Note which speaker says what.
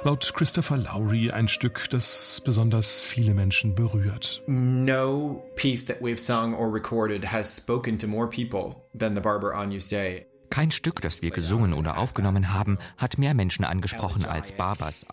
Speaker 1: Laut Christopher Lowry ein Stück, das besonders viele Menschen berührt.
Speaker 2: No piece that we've sung or recorded has spoken to more people than the Barber Agnus Dei.
Speaker 3: Kein Stück, das wir gesungen oder aufgenommen haben, hat mehr Menschen angesprochen als Barbers